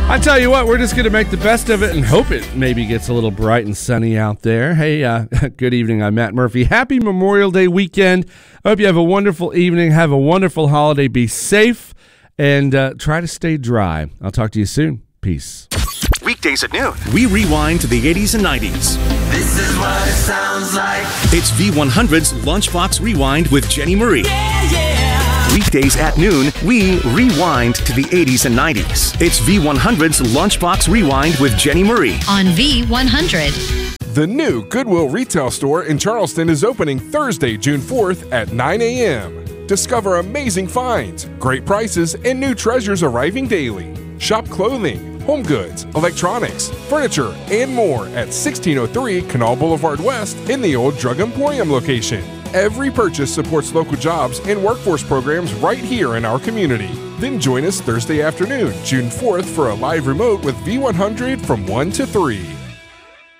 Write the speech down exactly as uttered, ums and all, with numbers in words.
I tell you what, we're just going to make the best of it and hope it maybe gets a little bright and sunny out there. Hey, uh, good evening. I'm Matt Murphy. Happy Memorial Day weekend. I hope you have a wonderful evening. Have a wonderful holiday. Be safe and uh, try to stay dry. I'll talk to you soon. Peace. Weekdays at noon, we rewind to the eighties and nineties. This is what it sounds like. It's V one hundred's Lunchbox Rewind with Jenny Marie. Yeah, yeah. Weekdays at noon, we rewind to the eighties and nineties. It's V one hundred's Lunchbox Rewind with Jenny Marie. On V one hundred. The new Goodwill retail store in Charleston is opening Thursday, June fourth at nine a.m. Discover amazing finds, great prices, and new treasures arriving daily. Shop clothing, home goods, electronics, furniture, and more at sixteen oh three Canal Boulevard West in the old Drug Emporium location. Every purchase supports local jobs and workforce programs right here in our community. Then join us Thursday afternoon, June fourth, for a live remote with V one hundred from one to three.